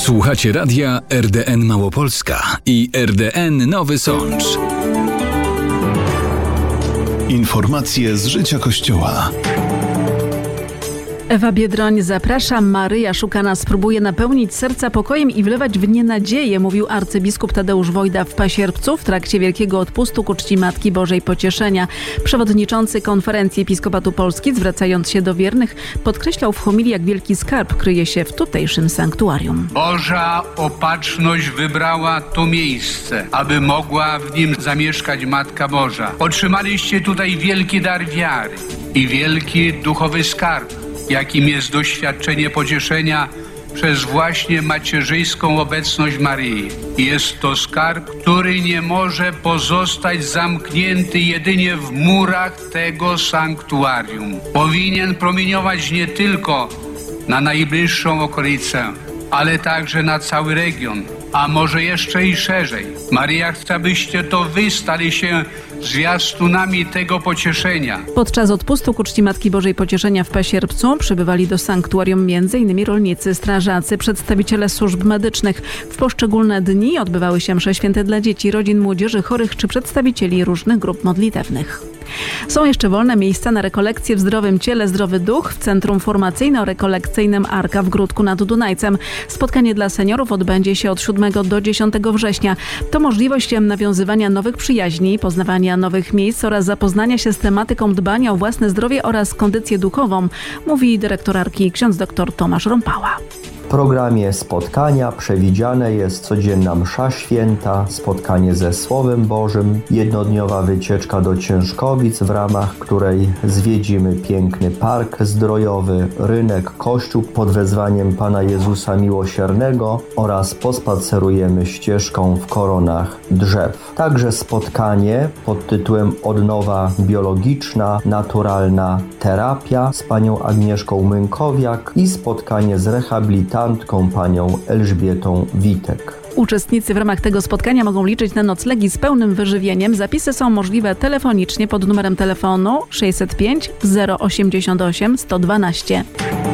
Słuchacie radia RDN Małopolska i RDN Nowy Sącz. Informacje z życia Kościoła. Ewa Biedroń, zapraszam. Maryja szukana spróbuje napełnić serca pokojem i wlewać w nie nadzieję, mówił arcybiskup Tadeusz Wojda w Pasierbcu w trakcie Wielkiego Odpustu ku czci Matki Bożej Pocieszenia. Przewodniczący Konferencji Episkopatu Polski, zwracając się do wiernych, podkreślał w homilii, jak wielki skarb kryje się w tutejszym sanktuarium. Boża opatrzność wybrała to miejsce, aby mogła w nim zamieszkać Matka Boża. Otrzymaliście tutaj wielki dar wiary i wielki duchowy skarb, jakim jest doświadczenie pocieszenia przez właśnie macierzyńską obecność Maryi. Jest to skarb, który nie może pozostać zamknięty jedynie w murach tego sanktuarium. Powinien promieniować nie tylko na najbliższą okolicę, ale także na cały region, a może jeszcze i szerzej. Maryja chce, abyście to wy stali się zwiastunami tego pocieszenia. Podczas odpustu ku czci Matki Bożej Pocieszenia w Pasierbcu przybywali do sanktuarium m.in. rolnicy, strażacy, przedstawiciele służb medycznych. W poszczególne dni odbywały się msze święte dla dzieci, rodzin, młodzieży, chorych czy przedstawicieli różnych grup modlitewnych. Są jeszcze wolne miejsca na rekolekcje w Zdrowym Ciele, Zdrowy Duch w Centrum Formacyjno-Rekolekcyjnym Arka w Gródku nad Dunajcem. Spotkanie dla seniorów odbędzie się od 7 do 10 września. To możliwość nawiązywania nowych przyjaźni, poznawania nowych miejsc oraz zapoznania się z tematyką dbania o własne zdrowie oraz kondycję duchową, mówi dyrektor Arki ksiądz dr Tomasz Rąpała. W programie spotkania przewidziane jest codzienna msza święta, spotkanie ze Słowem Bożym, jednodniowa wycieczka do Ciężkowic, w ramach której zwiedzimy piękny park zdrojowy, rynek, kościół pod wezwaniem Pana Jezusa Miłosiernego oraz pospacerujemy ścieżką w koronach drzew. Także spotkanie pod tytułem Odnowa biologiczna, naturalna terapia z panią Agnieszką Mynkowiak i spotkanie z rehabilitantką panią Elżbietą Witek. Uczestnicy w ramach tego spotkania mogą liczyć na noclegi z pełnym wyżywieniem. Zapisy są możliwe telefonicznie pod numerem telefonu 605 088 112.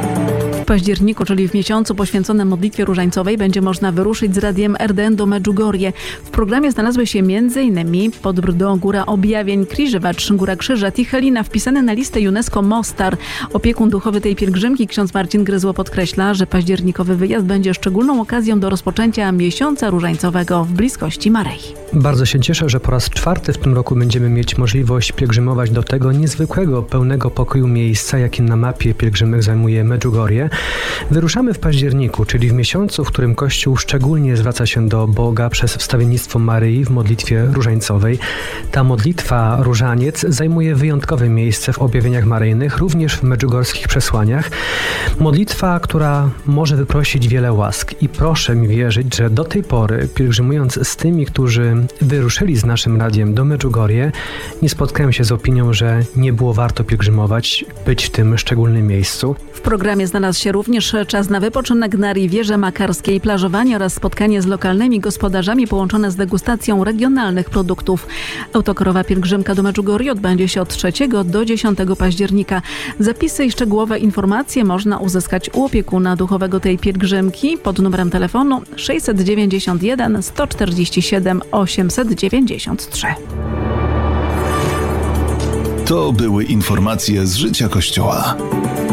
W październiku, czyli w miesiącu poświęconym modlitwie różańcowej, będzie można wyruszyć z radiem RDN do Medjugorje. W programie znalazły się m.in. pod Brdo, Góra Objawień, Kriżewacz, Góra Krzyża, Tichelina, wpisany na listę UNESCO Mostar. Opiekun duchowy tej pielgrzymki, ksiądz Marcin Gryzło, podkreśla, że październikowy wyjazd będzie szczególną okazją do rozpoczęcia miesiąca różańcowego w bliskości Maryi. Bardzo się cieszę, że po raz czwarty w tym roku będziemy mieć możliwość pielgrzymować do tego niezwykłego, pełnego pokoju miejsca, jakim na mapie pielgrzymek zajmuje Medjugorje. Wyruszamy w październiku, czyli w miesiącu, w którym Kościół szczególnie zwraca się do Boga przez wstawiennictwo Maryi w modlitwie różańcowej. Ta modlitwa różaniec zajmuje wyjątkowe miejsce w objawieniach maryjnych, również w medjugorskich przesłaniach. Modlitwa, która może wyprosić wiele łask i proszę mi wierzyć, że do tej pory, pielgrzymując z tymi, którzy wyruszyli z naszym radiem do Medjugorje, nie spotkałem się z opinią, że nie było warto pielgrzymować, być w tym szczególnym miejscu. W programie znalazł się również czas na wypoczynek na Rivierze Makarskiej, plażowanie oraz spotkanie z lokalnymi gospodarzami połączone z degustacją regionalnych produktów. Autokarowa pielgrzymka do Medjugorje odbędzie się od 3 do 10 października. Zapisy i szczegółowe informacje można uzyskać u opiekuna duchowego tej pielgrzymki pod numerem telefonu 691 147 893. To były informacje z życia Kościoła.